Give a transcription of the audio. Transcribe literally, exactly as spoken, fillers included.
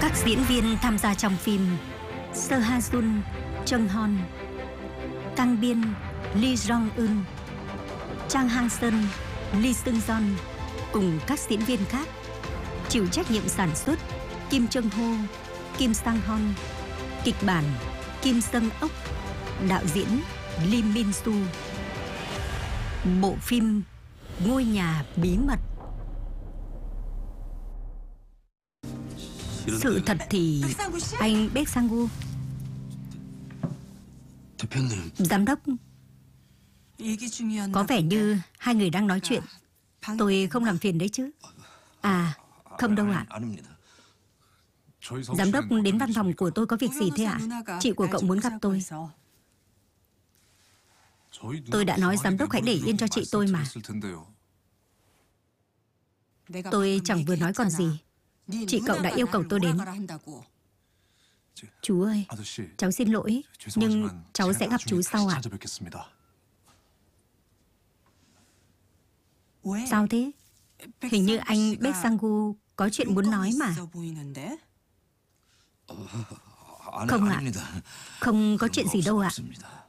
Các diễn viên tham gia trong phim: Seo Ha Jun, Chung Hon, Kang Biên, Lee Jong Eun, Chang Hang Seon, Lee Seung Yeon cùng các diễn viên khác. Chịu trách nhiệm sản xuất Kim Chung Ho, Kim Sang Hon, kịch bản Kim Seung Ok, đạo diễn Lee Min Soo. Bộ phim Ngôi nhà bí mật. Sự thật thì anh Baek Sang-gu, giám đốc, có vẻ như hai người đang nói chuyện. Tôi không làm phiền đấy chứ? À, không đâu ạ. Giám đốc đến văn phòng của tôi có việc gì thế ạ? Chị của cậu muốn gặp tôi. Tôi đã nói giám đốc hãy để yên cho chị tôi mà. Tôi chẳng vừa nói còn gì. Chị cậu đã yêu cầu tôi đến. Chú ơi, cháu xin lỗi, nhưng cháu sẽ gặp chú sau ạ. Sao thế? Hình như anh Baek Sang-gu có chuyện muốn nói mà. Không ạ, không có chuyện gì đâu ạ.